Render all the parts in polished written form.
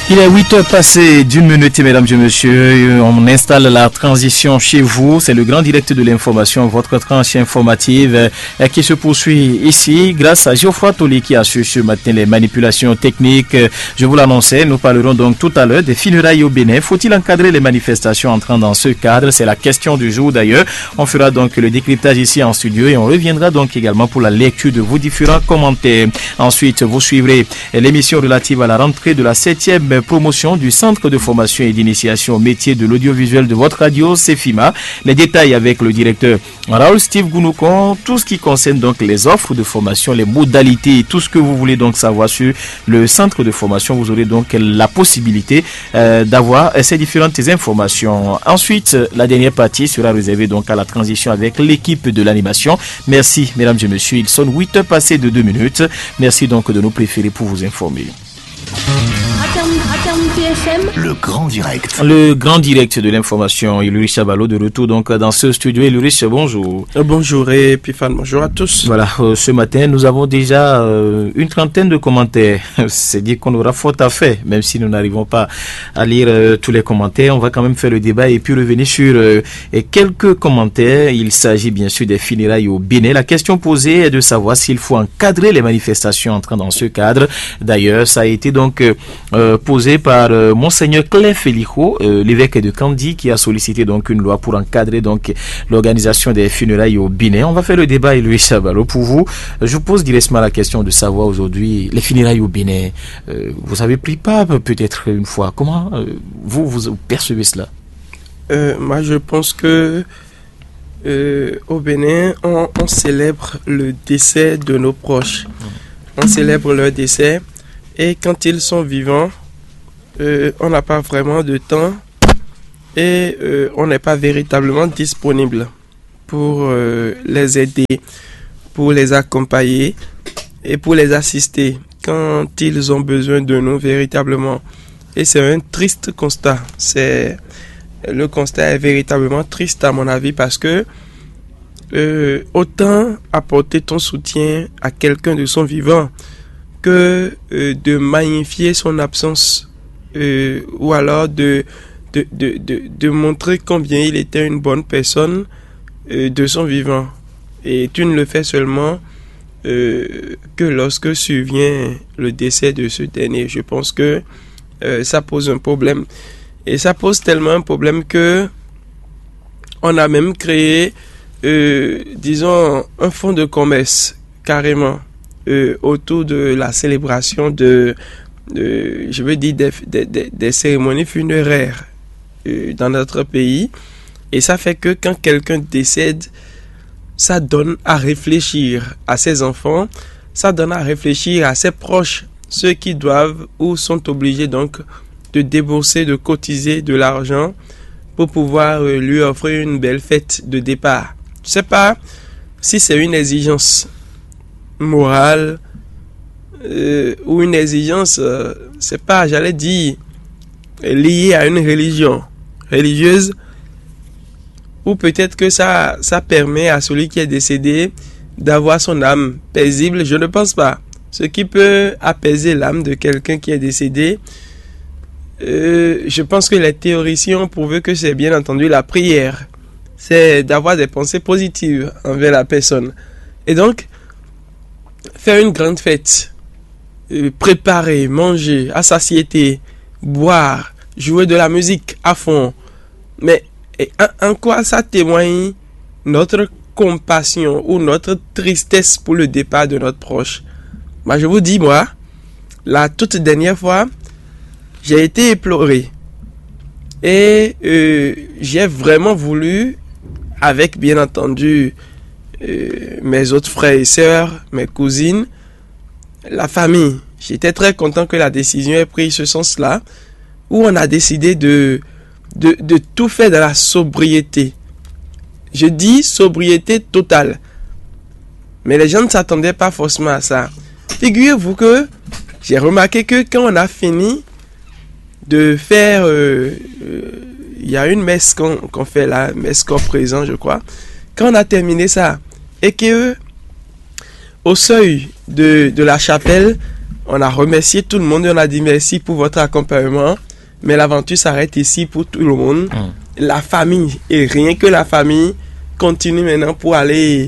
Il est 8 heures passées d'une minute, mesdames et messieurs. On installe la transition chez vous. C'est le grand direct de l'information, votre tranche informative qui se poursuit ici grâce à Geoffroy Tolly qui assure ce matin les manipulations techniques. Je vous l'annonçais, nous parlerons donc tout à l'heure des funérailles au Bénin. Faut-il encadrer les manifestations entrant dans ce cadre? C'est la question du jour d'ailleurs. On fera donc le décryptage ici en studio et on reviendra donc également pour la lecture de vos différents commentaires. Ensuite, vous suivrez l'émission relative à la rentrée de la 7e promotion du Centre de formation et d'initiation au métier de l'audiovisuel de votre radio, CEFIMA. Les détails avec le directeur Raoul Steve Gounoucon, tout ce qui concerne donc les offres de formation, les modalités, tout ce que vous voulez donc savoir sur le centre de formation. Vous aurez donc la possibilité d'avoir ces différentes informations. Ensuite, la dernière partie sera réservée donc à la transition avec l'équipe de l'animation. Merci mesdames et messieurs, il sonne 8 heures passées de 2 minutes. Merci donc de nous préférer pour vous informer. Le grand direct. Le grand direct de l'information, Iluris Chabalo de retour donc dans ce studio. Iluris, bonjour. Bonjour Epiphane, bonjour à tous. Voilà, ce matin nous avons déjà une trentaine de commentaires. C'est dire qu'on aura faute à faire, même si nous n'arrivons pas à lire tous les commentaires. On va quand même faire le débat et puis revenir sur quelques commentaires. Il s'agit bien sûr des funérailles au Bénin. La question posée est de savoir s'il faut encadrer les manifestations entrant dans ce cadre. D'ailleurs, ça a été donc posé par Monseigneur Claire Félico, l'évêque de Kandi, qui a sollicité donc une loi pour encadrer donc l'organisation des funérailles au Bénin. On va faire le débat, Louis Chabalo. Pour vous, je pose directement la question de savoir aujourd'hui les funérailles au Bénin. Vous avez pris part peut-être une fois. Comment vous percevez cela? Moi, je pense que au Bénin, on célèbre le décès de nos proches. On célèbre leur décès et quand ils sont vivants, on n'a pas vraiment de temps et on n'est pas véritablement disponible pour les aider, pour les accompagner et pour les assister quand ils ont besoin de nous véritablement. Et c'est un triste constat. Le constat est véritablement triste à mon avis parce que autant apporter ton soutien à quelqu'un de son vivant que de magnifier son absence. Ou alors de montrer combien il était une bonne personne de son vivant. Et tu ne le fais seulement que lorsque survient le décès de ce dernier. Je pense que ça pose un problème. Et ça pose tellement un problème que on a même créé, disons, un fonds de commerce carrément autour de la célébration je veux dire des cérémonies funéraires dans notre pays. Et ça fait que quand quelqu'un décède, ça donne à réfléchir à ses enfants, ça donne à réfléchir à ses proches, ceux qui doivent ou sont obligés donc de débourser, de cotiser de l'argent pour pouvoir lui offrir une belle fête de départ. Je ne sais pas si c'est une exigence morale ou une exigence, c'est pas, j'allais dire, liée à une religion religieuse, ou peut-être que ça permet à celui qui est décédé d'avoir son âme paisible. Je ne pense pas. Ce qui peut apaiser l'âme de quelqu'un qui est décédé, je pense que les théoriciens ont prouvé que c'est bien entendu la prière. C'est d'avoir des pensées positives envers la personne. Et donc, faire une grande fête, préparer, manger à satiété, boire, jouer de la musique à fond. Mais en quoi ça témoigne notre compassion ou notre tristesse pour le départ de notre proche? Moi, je vous dis, moi, la toute dernière fois, j'ai été éploré. Et j'ai vraiment voulu, avec bien entendu mes autres frères et sœurs, mes cousines, la famille. J'étais très content que la décision ait pris ce sens-là, où on a décidé de tout faire dans la sobriété. Je dis sobriété totale. Mais les gens ne s'attendaient pas forcément à ça. Figurez-vous que j'ai remarqué que quand on a fini de faire... il y a une messe qu'on fait là, messe corps présent, je crois. Quand on a terminé ça, et que au seuil de la chapelle, On a remercié tout le monde et on a dit merci pour votre accompagnement. Mais l'aventure s'arrête ici pour tout le monde. La famille, et rien que la famille, continue maintenant pour aller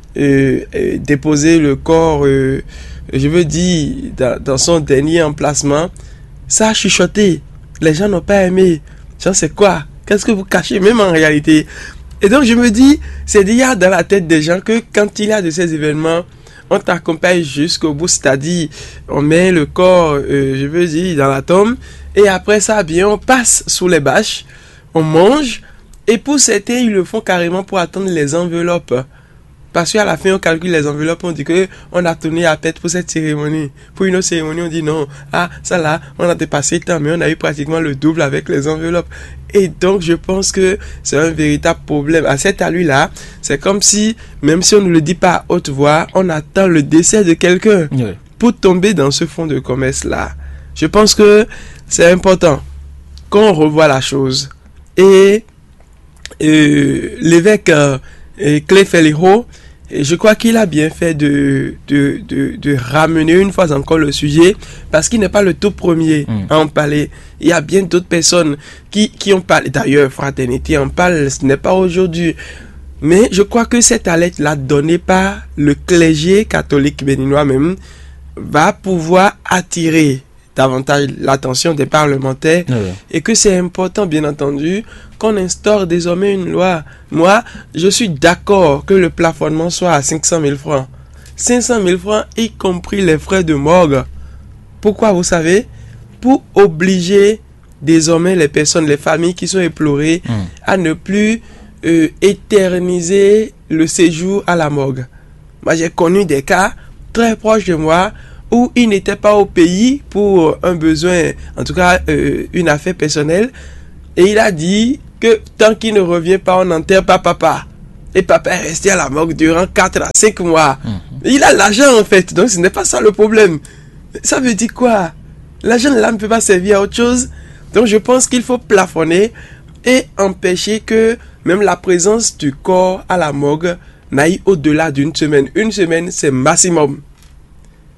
déposer le corps, je veux dire, dans son dernier emplacement. Ça a chuchoté. Les gens n'ont pas aimé. Genre, c'est quoi? Qu'est-ce que vous cachez même en réalité? Et donc, je me dis, c'est déjà dans la tête des gens que quand il y a de ces événements, on t'accompagne jusqu'au bout, c'est-à-dire, on met le corps, je veux dire, dans la tombe, et après ça, bien, on passe sous les bâches, on mange, et pour certains, ils le font carrément pour attendre les enveloppes. Parce qu'à la fin, on calcule les enveloppes, on dit que on a tourné à tête pour cette cérémonie. Pour une autre cérémonie, on dit non, ça là, on a dépassé le temps, mais on a eu pratiquement le double avec les enveloppes. Et donc, je pense que c'est un véritable problème. À cet allure-là, c'est comme si, même si on ne le dit pas à haute voix, on attend le décès de quelqu'un pour tomber dans ce fonds de commerce-là. Je pense que c'est important qu'on revoie la chose. Et l'évêque Clé Feliro, je crois qu'il a bien fait de ramener une fois encore le sujet, parce qu'il n'est pas le tout premier à en parler. Il y a bien d'autres personnes qui ont parlé. D'ailleurs, Fraternité en parle, ce n'est pas aujourd'hui. Mais je crois que cette alerte-là donnée par le clergé catholique béninois même va pouvoir attirer davantage l'attention des parlementaires et que c'est important, bien entendu, qu'on instaure désormais une loi. Moi, je suis d'accord que le plafonnement soit à 500 000 francs. 500 000 francs, y compris les frais de morgue. Pourquoi, vous savez? Pour obliger désormais les personnes, les familles qui sont éplorées à ne plus éterniser le séjour à la morgue. Moi, j'ai connu des cas très proches de moi où il n'était pas au pays pour un besoin, en tout cas une affaire personnelle, et il a dit que tant qu'il ne revient pas, on n'enterre pas papa. Et papa est resté à la morgue durant 4 à 5 mois. Il a l'argent en fait, donc ce n'est pas ça le problème. Ça veut dire quoi? L'argent là ne peut pas servir à autre chose. Donc je pense qu'il faut plafonner et empêcher que même la présence du corps à la morgue n'aille au-delà d'une semaine. Une semaine, c'est maximum.